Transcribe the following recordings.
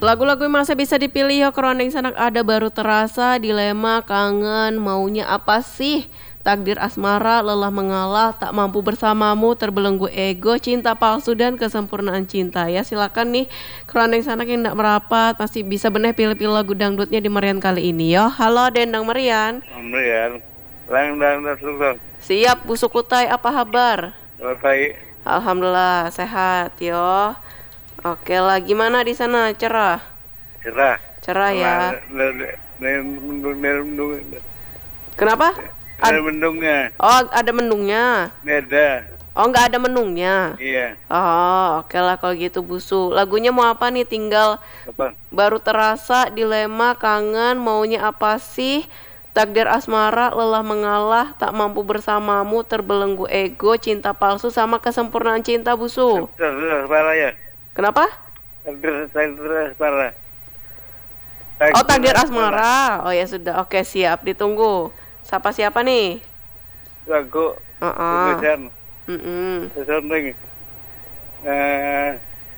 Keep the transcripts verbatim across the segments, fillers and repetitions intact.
Lagu-lagu yang masih bisa dipilih ya Kerondeng Sanak ada Baru Terasa, Dilema, Kangen, Maunya Apa Sih, Takdir Asmara, Lelah Mengalah, Tak Mampu Bersamamu, Terbelenggu Ego, Cinta Palsu, dan Kesempurnaan Cinta. Ya silakan nih Kerondeng Sanak yang tidak merapat masih bisa benih pilih-pilih lagu dangdutnya di Merian kali ini ya. Halo Dendang Merian. Merian, lang dang dan sultan. Siap busuk kutai, apa kabar? Baik. Alhamdulillah sehat yo. Oke lah, gimana di sana? Cerah? Cerah. Cerah ya. Mendung, mendung. Kenapa? Ada mendungnya. Oh, ada mendungnya. Ada. Oh, nggak ada mendungnya. Iya. Oh, oke lah kalau gitu busu. Lagunya mau apa nih? Tinggal Apa? Baru Terasa, Dilema, Kangen, Maunya Apa Sih, Takdir Asmara, Lelah Mengalah, Tak Mampu Bersamamu, Terbelenggu Ego, Cinta Palsu, sama Kesempurnaan Cinta busu. Terus parah ya. Kenapa? Terus terus parah. Oh, Takdir Asmara. Oh ya sudah. Oke, siap. Ditunggu. Siapa siapa nih? Lagu. Heeh. Tulisan. Heeh. Tulisan. Eh.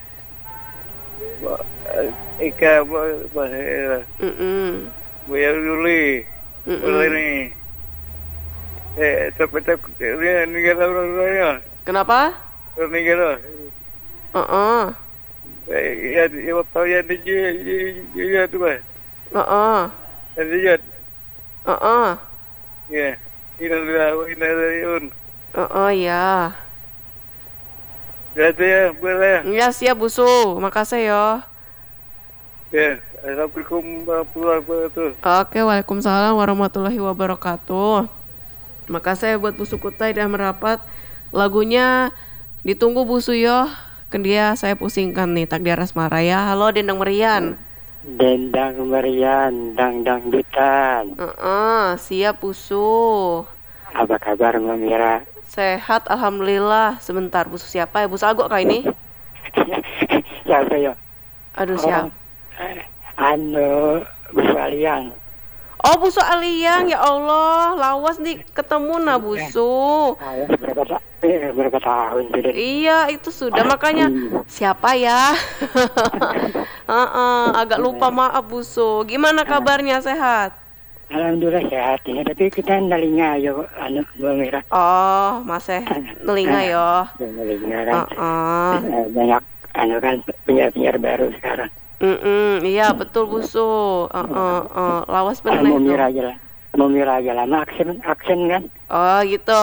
Ika bahasa. Heeh. Buya Yuli. Yuli ini. Eh, tapi tapi dia ninggal orang-orangnya. Kenapa? Ninggal. Heeh. Ya, ya apa ya dia dia tu bah. Heeh. Dia Heeh. ya. Ini adalah ini adalah Heeh ya. Berarti ya, boleh. Ya siap busu. Makasih yo. Ya, assalamualaikum warahmatullahi wabarakatuh. Oke, waalaikumsalam warahmatullahi wabarakatuh. Makasih buat busu kutai dan merapat. Lagunya ditunggu busu yo. Kendia saya pusingkan nih Takdir Asmara ya. Halo Dendang Merian. Dendang Merian, dang dangdutan. Heeh, siap busu. Apa kabar Mbak Mira? Sehat alhamdulillah. Sebentar busu siapa ya? Busu Agok kah ini? Siapa ya? Aduh siap. Anu Busu Aliang. Oh busu Aliang ya Allah. Lawas nih ketemu nah busu. Ayah berapa ta- eh, berapa tahun sudah? Iya itu sudah makanya siapa ya? uh-uh, agak lupa maaf busu. Gimana kabarnya sehat? Alhamdulillah sehat ini, tapi kita nalinya ayo anu Mbak Mira. Oh masih nelinga yo. Nalinya kan. Uh-uh. Eh, banyak anu kan penyiar-penyiar baru sekarang. Mm-mm, iya betul busu. Uh-uh, uh. Lawas bener Mau itu. Mira aja lah. Mau Mira aja lama aksen aksen kan. Oh gitu.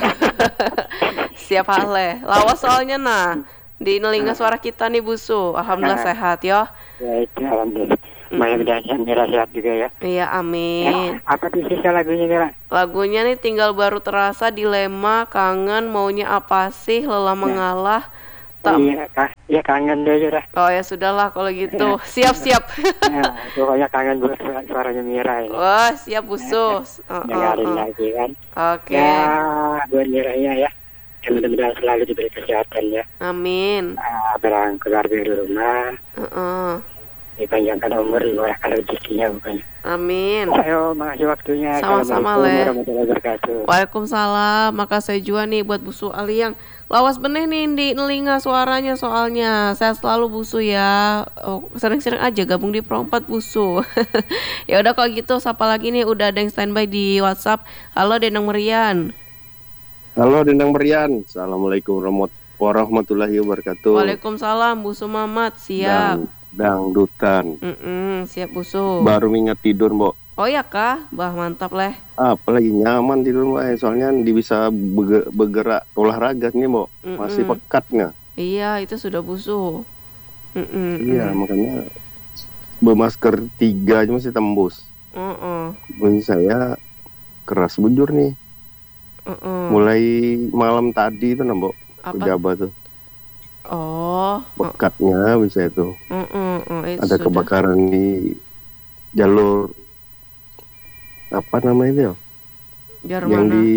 Siap hale. Lawas soalnya nah di nelinga suara kita nih busu. Alhamdulillah sehat yo. Ya itu alhamdulillah. Mudah-mudahan Mira sehat juga ya. Iya amin. Ya, apa tuh sisa lagunya Mira? Lagunya nih tinggal Baru Terasa, Dilema, Kangen, Maunya Apa Sih, Lelah Mengalah. Tak... Iya, kak. Ya kangen deh ya. Oh ya sudahlah kalau gitu. Siap-siap. Nah, pokoknya kangen buat suara- suaranya Mira ini. Wah siap busu. Uh, uh, Dengarin uh. lagi kan. Oke. Ya, buat Miranya ya. Mudah-mudahan selalu diberi kesehatan ya. Amin. Ah, berang keluarga di rumah. Uh-uh. Dipanjangkan umur, dimurahkan rezekinya pokoknya. Amin. Ayo, makasih waktunya. Sama-sama, Assalamualaikum Le. warahmatullahi wabarakatuh. Waalaikumsalam. Makasih juga nih buat busu Aliang. Lawas benih nih di nelinga suaranya soalnya. Saya selalu busu ya. Oh, sering-sering aja gabung di Pro empat busu. Ya udah kalau gitu siapa lagi nih udah ada yang standby di WhatsApp. Halo Dendang Merian. Halo Dendang Merian. Assalamualaikum warahmatullahi wabarakatuh. Waalaikumsalam busu Mamat. Siap. Dang, dangdutan. Mm-mm, siap busu. Baru ingat tidur, Mbok. Oh ya kah? Bah mantap leh. Apalagi nyaman tidur, Mbak. Soalnya di bisa bege- bergerak olahraga nih, Mbok. Masih Mm-mm. pekat nggak? Iya itu sudah busu. Mm-mm, Iya, mm. makanya bermasker tiga aja masih tembus. Uh-uh, Menurut saya keras bujur nih. uh-uh. Mulai malam tadi itu, Mbok. Apa? Pejabat tuh. Oh, uh, Pekatnya bisa itu. uh-uh, uh, itu Ada sudah. kebakaran di jalur apa namanya itu ya? Jar Yang mana? di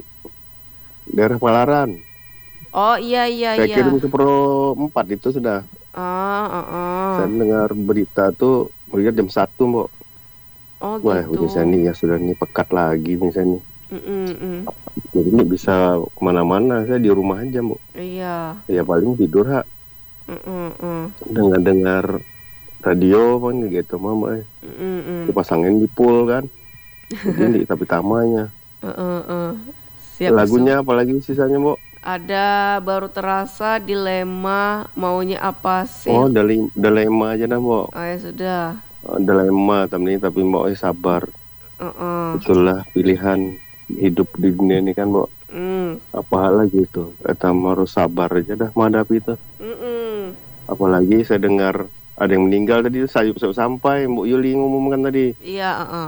daerah Palaran. Oh iya iya Saya iya. kirim ke Pro empat itu sudah. Ah, uh, uh. Saya dengar berita tuh melihat jam satu, Mbok. Oh Wah, gitu. misalnya ya sudah nih pekat lagi misalnya. Mm-mm, mm. Jadi nggak bisa kemana-mana, saya di rumah aja, Mbok. Iya. Ya paling tidur, ha. Mm-mm, mm. Dengar-dengar radio kan gitu mah Mbak. Mm-mm. Dipasangin di pool kan. Jadi di tapi tamanya. Eh, eh, eh. Siap, Lagunya Busu. apalagi sisanya Mbak? Ada baru terasa, dilema, maunya apa sih? Oh, dali, dilema aja dah Mbak. Oh ya sudah. Oh, dilema tapi tapi Mbak eh, sabar. Eh, eh. Itulah pilihan hidup di dunia ini kan Mbak. Mm. Apa hal lagi itu? Kita harus sabar aja dah menghadapi itu. Mm-mm. Apalagi saya dengar ada yang meninggal tadi sayup sayup sampai Mbak Yuli ngumumkan tadi. Iya, eh, eh.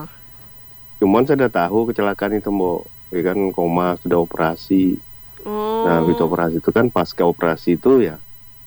Cuman saya udah tahu kecelakaan itu Mbak. Ya kan koma sudah operasi. Oh. Nah, habis operasi itu kan pasca operasi itu ya.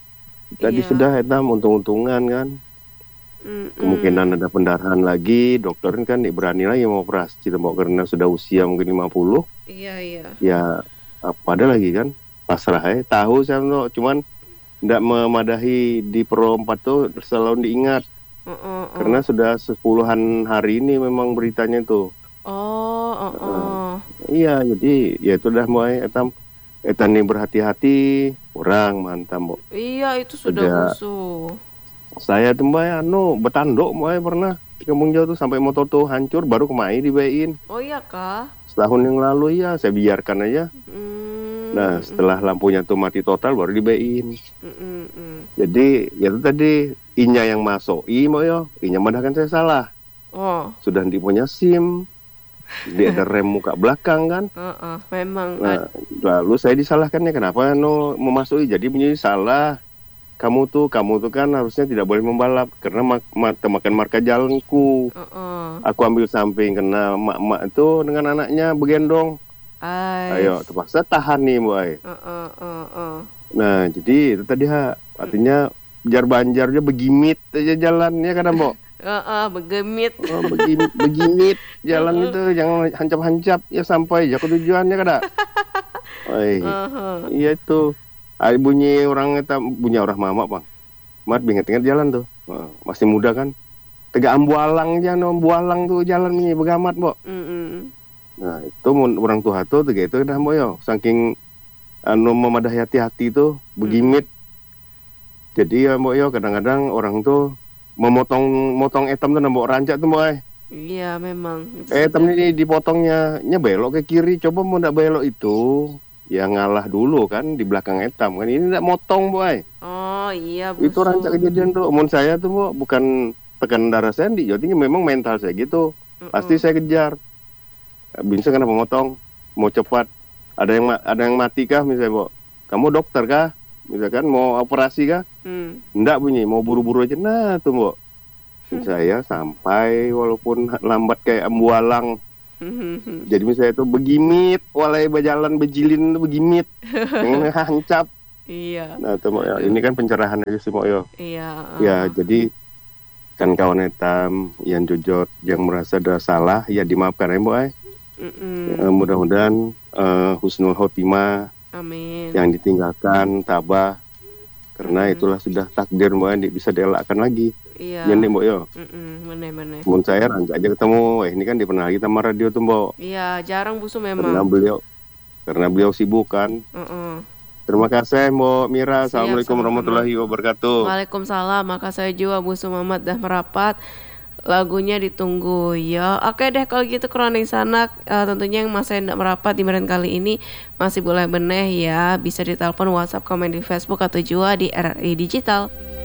Tadi Iya. sudah etam untung-untungan kan. Mm-mm. Kemungkinan ada pendarahan lagi, dokter kan tidak berani lagi mau operasi Mbak karena sudah usia mungkin lima puluh. Iya, iya. Ya apa ada lagi kan? Pasrah ya. Tahu saya Mbak, cuman tidak memadahi di Pro empat tuh selalu diingat. Eh, eh, eh. Karena sudah sepuluhan hari ini memang beritanya itu. Oh, eh, eh. Iya, jadi ya itu dah mulai etam etan ini berhati-hati, orang mantap Mbak. Iya, itu sudah Sudah. musuh. Saya tuh Mbak anu betanduk Mbak pernah di Kampung Jauh tuh sampai motor tuh hancur baru kemarin dibayain. Oh iya kah? Setahun yang lalu ya saya biarkan aja. Hmm. Nah, setelah lampunya tuh mati total baru dibayain. Mm, mm, mm. Jadi ya itu tadi inya yang masuk, i Mbak yo, inya madahkan saya salah. Oh, Sudah di punya SIM. Dia ada rem muka belakang kan. eh, eh. Memang. Nah, ad- lalu saya disalahkannya kenapa no memasuki jadi menjadi salah. Kamu tuh kamu tuh kan harusnya tidak boleh membalap karena mak, mak, makan marka jalanku. eh, eh. Aku ambil samping kena mak-mak itu dengan anaknya begendong. Ais. Ayo terpaksa tahan nih boy. Eh, eh, eh, eh. Nah jadi itu tadi ha artinya jar banjarnya begimit aja jalannya kadang Mbok. Eh, eh, begemit. Oh, begimit, begimit jalan itu jangan hancap-hancap ya sampai ya ke tujuannya kada. Oi. Eh, eh. Iya itu. Ah, bunyi orang eta bunyi orang mama bang. Mat inget-inget jalan tuh. Wah, masih muda kan. Tegak ambualang aja no ambualang tuh jalan ini begamat Mbok. Mm, mm. Nah itu mun orang tua tuh tegak itu dah Mbok yo. Saking anu memadahi hati-hati tuh begimit. Jadi ya Mbok yo kadang-kadang orang tuh memotong motong etam tuh Mbok rancak tuh Mbok. eh. Iya, memang. Itu Eh, sudah. temen ini dipotongnya, nya belok ke kiri. Coba mau ndak belok itu, ya ngalah dulu kan di belakang etam kan. Ini ndak motong boy. Oh iya, Itu busuk. rancak kejadian tuh. Umum saya tuh Bo, bukan tekan darah saya di, jadi memang mental saya gitu. Mm-mm. Pasti saya kejar. Bisa kenapa motong? Mau cepat. Ada yang ma- ada yang mati kah misalnya Bo? Kamu dokter kah? Misalkan mau operasi kah? Hmm. Ndak bunyi, mau buru-buru aja. Nah tuh Bo. Saya sampai walaupun lambat kayak ambualang. Jadi misalnya itu begimit, walai berjalan bejilin itu begimit, yang hancap. Iya, Nah, itu Mo, ya, ini kan pencerahan aja sih Mo yo. iya. Ya, jadi kan kawan etam yang jujur, yang merasa ada salah, ya dimaafkan ya Mo. eh. Mm-mm. Ya, mudah-mudahan eh, husnul khotimah Amin. yang ditinggalkan tabah, karena Mm. itulah sudah takdir Mo, eh, bisa dielakkan lagi. Iya. Ya nih Mo yo. Mm-mm, bener-bener. Mun saya rancak aja ketemu, eh ini kan di pernah lagi sama radio tuh Mo. Iya, jarang busuk Karena memang. beliau karena beliau sibuk kan. Mm-mm. Terima kasih Mbak Mira. Siap, Assalamualaikum sama-sama. warahmatullahi wabarakatuh. Waalaikumsalam, maka saya juga Busu Mamat dah merapat. Lagunya ditunggu ya. Oke deh kalau gitu Kroning Sanak eh, tentunya yang masih tidak merapat di Meren kali ini masih boleh beneh ya. Bisa ditelepon WhatsApp, komen di Facebook atau juga di R R I Digital.